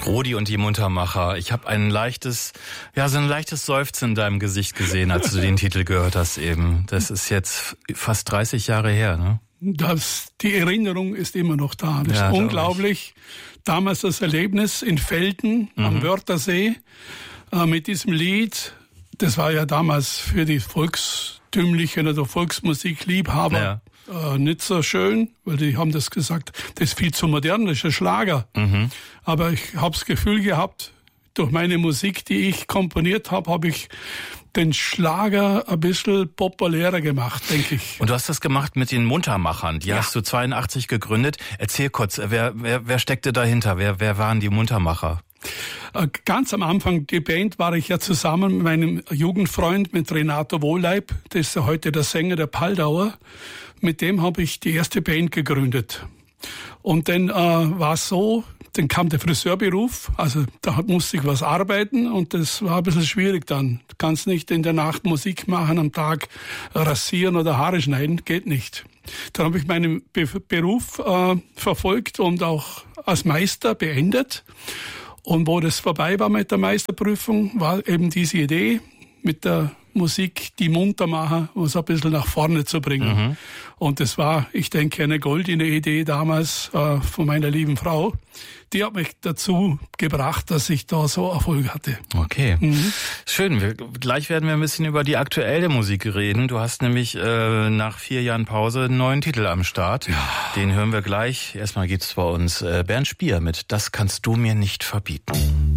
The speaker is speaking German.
Rudi und die Muntermacher. Ich habe ein leichtes Seufzen in deinem Gesicht gesehen, als du den Titel gehört hast eben. Das ist jetzt fast 30 Jahre her, ne? Die Erinnerung ist immer noch da. Das ist unglaublich. Damals das Erlebnis in Velten am Wörthersee mit diesem Lied. Das war ja damals für die volkstümlichen oder Volksmusikliebhaber nicht so schön, weil die haben das gesagt, das ist viel zu modern, das ist ein Schlager. Aber ich habe das Gefühl gehabt, durch meine Musik, die ich komponiert habe, habe ich den Schlager ein bisschen populärer gemacht, denke ich. Und du hast das gemacht mit den Muntermachern. Die hast du 82 gegründet. Erzähl kurz, wer steckte dahinter? Wer waren die Muntermacher? Ganz am Anfang, die Band, war ich ja zusammen mit meinem Jugendfreund, mit Renato Wohleib. Das ist ja heute der Sänger der Paldauer. Mit dem habe ich die erste Band gegründet. Und dann war es so, dann kam der Friseurberuf, also da musste ich was arbeiten und das war ein bisschen schwierig dann. Du kannst nicht in der Nacht Musik machen, am Tag rasieren oder Haare schneiden, geht nicht. Dann habe ich meinen Beruf verfolgt und auch als Meister beendet. Und wo das vorbei war mit der Meisterprüfung, war eben diese Idee, mit der Musik die Muntermacher uns ein bisschen nach vorne zu bringen. Und das war, ich denke, eine goldene Idee damals von meiner lieben Frau. Die hat mich dazu gebracht, dass ich da so Erfolg hatte. Okay, schön. Gleich werden wir ein bisschen über die aktuelle Musik reden. Du hast nämlich nach 4 Jahren Pause einen neuen Titel am Start. Ja. Den hören wir gleich. Erstmal gibt's bei uns Bernd Spier mit Das kannst du mir nicht verbieten.